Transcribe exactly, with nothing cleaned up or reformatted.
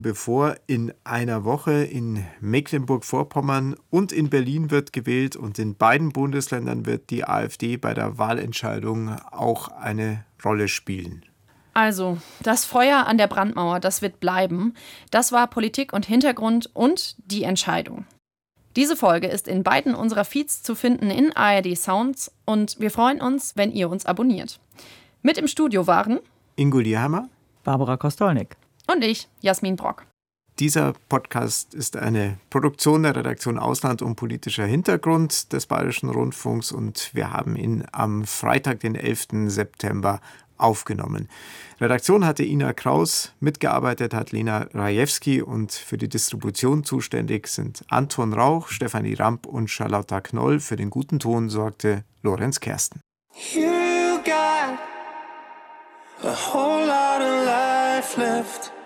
Bevor in einer Woche in Mecklenburg-Vorpommern und in Berlin wird gewählt und in beiden Bundesländern wird die AfD bei der Wahlentscheidung auch eine Rolle spielen. Also, das Feuer an der Brandmauer, das wird bleiben. Das war Politik und Hintergrund und die Entscheidung. Diese Folge ist in beiden unserer Feeds zu finden in A R D Sounds und wir freuen uns, wenn ihr uns abonniert. Mit im Studio waren Ingo Lierhammer, Barbara Kostolnik und ich, Jasmin Brock. Dieser Podcast ist eine Produktion der Redaktion Ausland und politischer Hintergrund des Bayerischen Rundfunks und wir haben ihn am Freitag, den elften September, aufgenommen. Redaktion hatte Ina Kraus, mitgearbeitet hat Lena Rajewski und für die Distribution zuständig sind Anton Rauch, Stefanie Ramp und Charlotta Knoll. Für den guten Ton sorgte Lorenz Kersten. You got a whole lot of life left.